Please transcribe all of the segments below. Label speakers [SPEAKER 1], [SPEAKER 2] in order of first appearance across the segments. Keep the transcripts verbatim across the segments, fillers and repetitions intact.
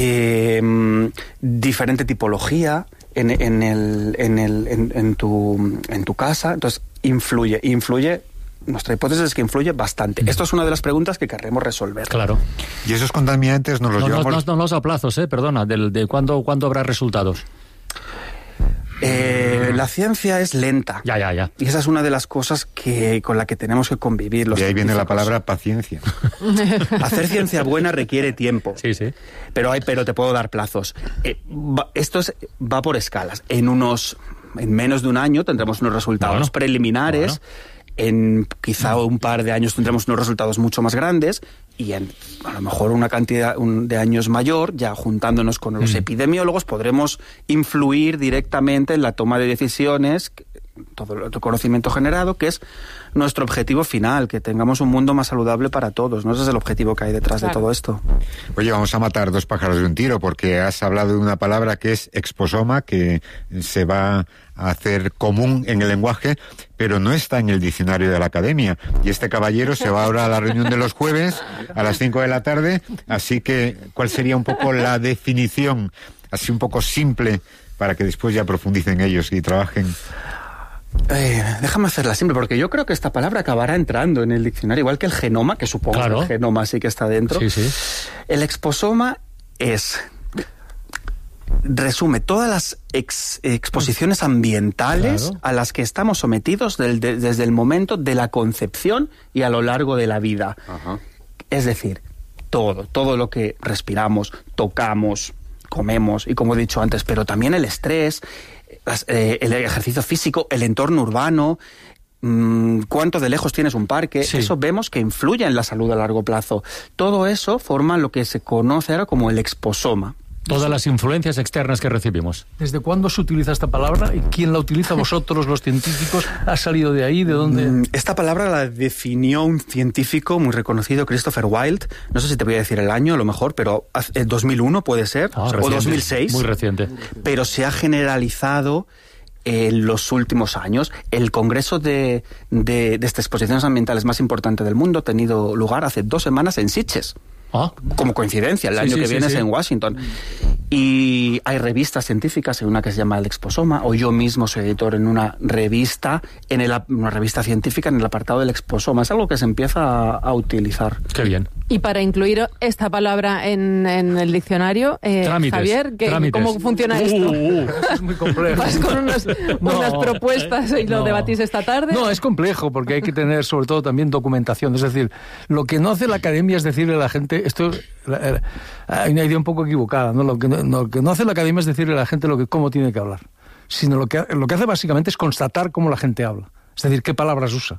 [SPEAKER 1] Eh, diferente tipología en, en, el, en, el, en, en, tu, en tu casa. Entonces, influye, influye... Nuestra hipótesis es que influye bastante. Mm. Esto es una de las preguntas que queremos resolver.
[SPEAKER 2] Claro.
[SPEAKER 3] Y esos contaminantes nos los
[SPEAKER 2] no,
[SPEAKER 3] llevamos...
[SPEAKER 2] No, no, no los a plazos, eh, perdona, del, de cuándo, cuándo habrá resultados.
[SPEAKER 1] Eh, la ciencia es lenta.
[SPEAKER 2] Ya, ya, ya.
[SPEAKER 1] Y esa es una de las cosas que con la que tenemos que convivir los
[SPEAKER 3] Y ahí viene la
[SPEAKER 1] científicos.
[SPEAKER 3] palabra paciencia.
[SPEAKER 1] Hacer ciencia buena requiere tiempo.
[SPEAKER 2] Sí, sí.
[SPEAKER 1] Pero, hay, pero te puedo dar plazos. Eh, va, esto es, va por escalas. En unos... En menos de un año tendremos unos resultados bueno, preliminares. Bueno. En quizá un par de años tendremos unos resultados mucho más grandes y en a lo mejor una cantidad un, de años mayor, ya juntándonos con los mm. epidemiólogos, podremos influir directamente en la toma de decisiones, todo el conocimiento generado, que es nuestro objetivo final, que tengamos un mundo más saludable para todos, ¿no? Ese es el objetivo que hay detrás claro. de todo esto.
[SPEAKER 3] Oye, vamos a matar dos pájaros de un tiro, porque has hablado de una palabra que es exposoma, que se va a hacer común en el lenguaje, pero no está en el diccionario de la academia. Y este caballero se va ahora a la reunión de los jueves a las cinco de la tarde, así que, ¿cuál sería un poco la definición, así un poco simple, para que después ya profundicen ellos y trabajen?
[SPEAKER 1] Eh, déjame hacerla simple, porque yo creo que esta palabra acabará entrando en el diccionario, igual que el genoma, que supongo claro. que el genoma sí que está dentro.
[SPEAKER 2] Sí, sí.
[SPEAKER 1] El exposoma es... resume todas las ex, exposiciones ambientales claro. a las que estamos sometidos del, de, desde el momento de la concepción y a lo largo de la vida. Ajá. Es decir, todo, todo lo que respiramos, tocamos, comemos, y como he dicho antes, pero también el estrés, las, eh, el ejercicio físico, el entorno urbano, mmm, cuánto de lejos tienes un parque, sí. eso vemos que influye en la salud a largo plazo. Todo eso forma lo que se conoce ahora como el exposoma.
[SPEAKER 2] Todas las influencias externas que recibimos.
[SPEAKER 4] ¿Desde cuándo se utiliza esta palabra? ¿Y quién la utiliza? ¿Vosotros, los científicos? ¿Ha salido de ahí? ¿De dónde?
[SPEAKER 1] Esta palabra la definió un científico muy reconocido, Christopher Wilde. No sé si te voy a decir el año, a lo mejor, pero dos mil uno puede ser,
[SPEAKER 2] ah,
[SPEAKER 1] o
[SPEAKER 2] reciente,
[SPEAKER 1] dos mil seis.
[SPEAKER 2] Muy reciente.
[SPEAKER 1] Pero se ha generalizado en los últimos años. El congreso de, de, de estas exposiciones ambientales más importante del mundo ha tenido lugar hace dos semanas en Sitges.
[SPEAKER 2] Ah.
[SPEAKER 1] Como coincidencia, el
[SPEAKER 2] sí,
[SPEAKER 1] año
[SPEAKER 2] sí,
[SPEAKER 1] que
[SPEAKER 2] sí,
[SPEAKER 1] viene
[SPEAKER 2] sí.
[SPEAKER 1] es en Washington. Y hay revistas científicas, en una que se llama El Exposoma, o yo mismo soy editor en una revista, en el, una revista científica en el apartado del exposoma. Es algo que se empieza a, a utilizar.
[SPEAKER 2] Qué bien.
[SPEAKER 5] Y para incluir esta palabra en, en el diccionario, eh, Javier, ¿qué, ¿cómo funciona esto?
[SPEAKER 4] Uh, uh, es muy complejo.
[SPEAKER 5] ¿Vas con unos,
[SPEAKER 4] no,
[SPEAKER 5] unas propuestas y lo
[SPEAKER 4] no.
[SPEAKER 5] debatís esta tarde?
[SPEAKER 4] No, es complejo, porque hay que tener sobre todo también documentación. Es decir, lo que no hace la academia es decirle a la gente, esto hay una idea un poco equivocada, ¿no? Lo que no, lo que no hace la academia es decirle a la gente lo que, cómo tiene que hablar, sino lo que, lo que hace básicamente es constatar cómo la gente habla, es decir, qué palabras usa.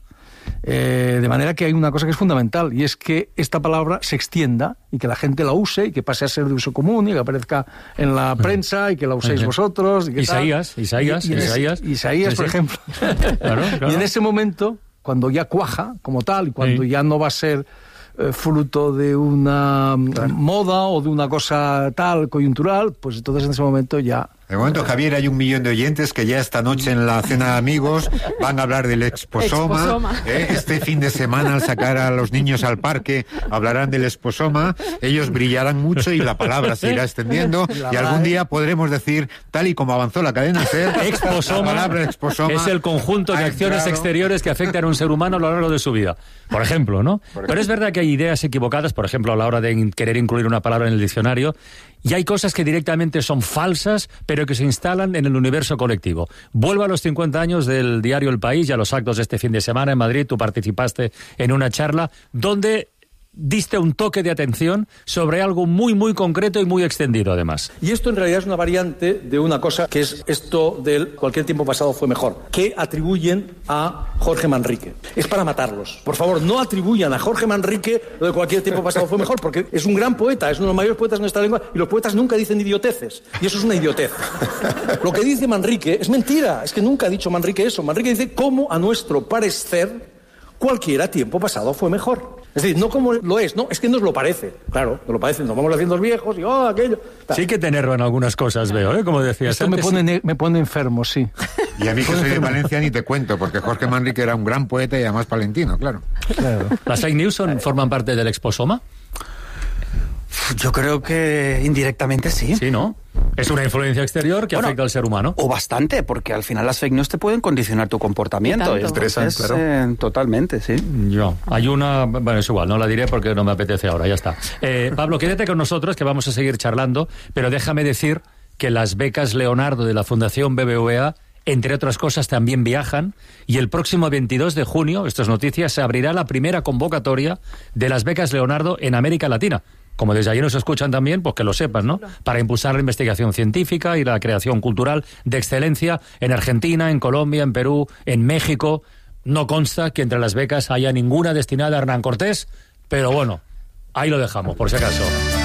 [SPEAKER 4] Eh, de manera que hay una cosa que es fundamental, y es que esta palabra se extienda y que la gente la use y que pase a ser de uso común y que aparezca en la prensa y que la uséis vosotros. Y que
[SPEAKER 2] Isaías,
[SPEAKER 4] tal.
[SPEAKER 2] Isaías,
[SPEAKER 4] y, y
[SPEAKER 2] Isaías,
[SPEAKER 4] ese, Isaías, sí, por sí. ejemplo. Claro, claro. Y en ese momento, cuando ya cuaja como tal y cuando sí. ya no va a ser eh, fruto de una claro. moda o de una cosa tal coyuntural, pues entonces en ese momento ya...
[SPEAKER 3] De momento, Javier, hay un millón de oyentes que ya esta noche en la cena de amigos van a hablar del exposoma. exposoma. ¿eh? Este fin de semana, al sacar a los niños al parque, hablarán del exposoma. Ellos brillarán mucho y la palabra se irá extendiendo. Y algún día podremos decir, tal y como avanzó la cadena SER,
[SPEAKER 2] exposoma,
[SPEAKER 3] la palabra exposoma
[SPEAKER 2] es el conjunto de acciones entrado... exteriores que afectan a un ser humano a lo largo de su vida. Por ejemplo, ¿no? Por ejemplo. Pero es verdad que hay ideas equivocadas, por ejemplo, a la hora de querer incluir una palabra en el diccionario. Y hay cosas que directamente son falsas, pero que se instalan en el universo colectivo. Vuelvo a los cincuenta años del diario El País y a los actos de este fin de semana en Madrid. Tú participaste en una charla donde diste un toque de atención sobre algo muy, muy concreto y muy extendido, además.
[SPEAKER 4] Y esto en realidad es una variante de una cosa que es esto del cualquier tiempo pasado fue mejor, que atribuyen a Jorge Manrique. Es para matarlos. Por favor, no atribuyan a Jorge Manrique lo de cualquier tiempo pasado fue mejor, porque es un gran poeta, es uno de los mayores poetas de nuestra lengua, y los poetas nunca dicen idioteces, y eso es una idiotez. Lo que dice Manrique es mentira, es que nunca ha dicho Manrique eso. Manrique dice cómo, a nuestro parecer, cualquiera tiempo pasado fue mejor. Es decir, no como lo es, no, es que nos lo parece. Claro, nos lo parece, nos vamos haciendo viejos y oh, aquello.
[SPEAKER 2] Sí hay que tenerlo en algunas cosas, veo, ¿eh? Como decías
[SPEAKER 4] Esto
[SPEAKER 2] antes.
[SPEAKER 4] me pone, me pone enfermo, sí.
[SPEAKER 3] Y a mí que soy de Valencia ni te cuento, porque Jorge Manrique era un gran poeta y además palentino, claro.
[SPEAKER 4] claro.
[SPEAKER 2] ¿Las fake news son, forman parte del exposoma?
[SPEAKER 1] Yo creo que indirectamente sí.
[SPEAKER 2] Sí, ¿no? Es una influencia exterior que bueno, afecta al ser humano.
[SPEAKER 1] O bastante, porque al final las fake news te pueden condicionar tu comportamiento.
[SPEAKER 3] Estresan,
[SPEAKER 1] es,
[SPEAKER 3] claro.
[SPEAKER 1] Eh, totalmente, sí.
[SPEAKER 2] Yo. Hay una... Bueno, es igual, no la diré porque no me apetece ahora, ya está. Eh, Pablo, quédate con nosotros que vamos a seguir charlando, pero déjame decir que las becas Leonardo de la Fundación B B V A, entre otras cosas, también viajan, y el próximo veintidós de junio, esto es noticia, se abrirá la primera convocatoria de las becas Leonardo en América Latina. Como desde allí nos escuchan también, pues que lo sepan, ¿no? Para impulsar la investigación científica y la creación cultural de excelencia en Argentina, en Colombia, en Perú, en México. No consta que entre las becas haya ninguna destinada a Hernán Cortés, pero bueno, ahí lo dejamos, por si acaso.